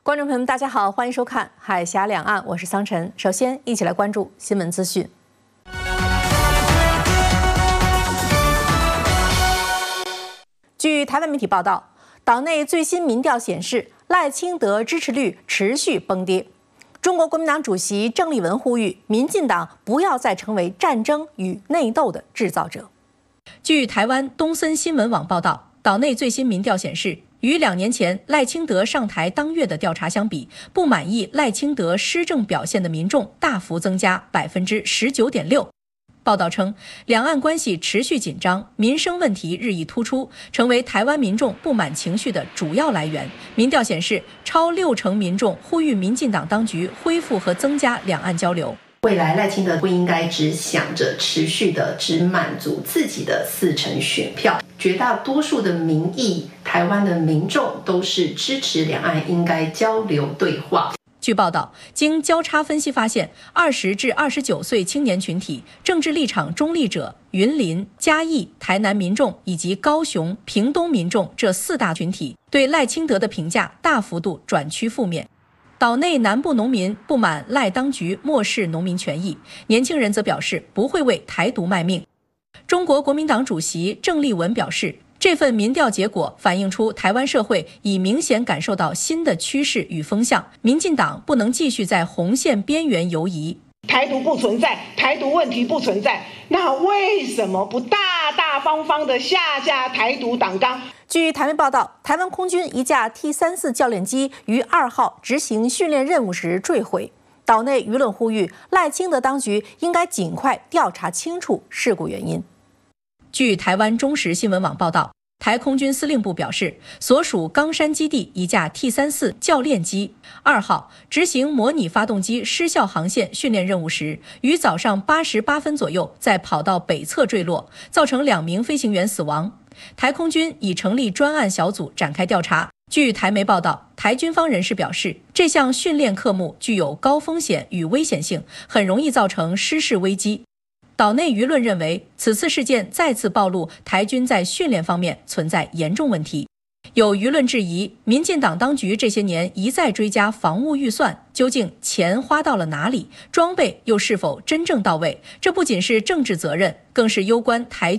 观众朋友们，大家好，欢迎收看《海峡两岸》，我是桑晨。首先，一起来关注新闻资讯。据台湾媒体报道，党内最新民调显示，赖清德支持率持续崩跌。中国国民党主席郑丽文呼吁民进党不要再成为战争与内斗的制造者。据台湾东森新闻网报道，党内最新民调显示，与2年前赖清德上台当月的调查相比，不满意赖清德施政表现的民众大幅增加19.6%。报道称，两岸关系持续紧张，民生问题日益突出，成为台湾民众不满情绪的主要来源。民调显示，超60%民众呼吁民进党当局恢复和增加两岸交流。 未来赖清德不应该只想着持续的只满足自己的40%选票，绝大多数的民意，台湾的民众都是支持两岸应该交流对话。 据报道，经交叉分析发现，20至29岁青年群体、政治立场中立者、云林、嘉义、台南民众以及高雄、屏东民众这4大群体对赖清德的评价大幅度转趋负面。岛内南部农民不满赖当局漠视农民权益，年轻人则表示不会为台独卖命。中国国民党主席郑丽文表示，这份民调结果反映出台湾社会已明显感受到新的趋势与风向，民进党不能继续在红线边缘游移。 台独不存在，台独问题不存在，那为什么不大大方方的下台独党纲？ 据台媒报道，台湾空军一架 T-34教练机于2号执行训练任务时坠毁。岛内舆论呼吁赖清德当局应该尽快调查清楚事故原因。据台湾中时新闻网报道，台空军司令部表示，所属冈山基地一架 T-34教练机2号执行模拟发动机失效航线训练任务时，于早上8时8分左右在跑道北侧坠落，造成2名飞行员死亡。台空军已成立专案小组展开调查。据台媒报道，台军方人士表示，这项训练科目具有高风险与危险性，很容易造成失事危机。岛内舆论认为，此次事件再次暴露台军在训练方面存在严重问题。有舆论质疑，民进党当局这些年一再追加防务预算，究竟钱花到了哪里？装备又是否真正到位？这不仅是政治责任，更是攸关台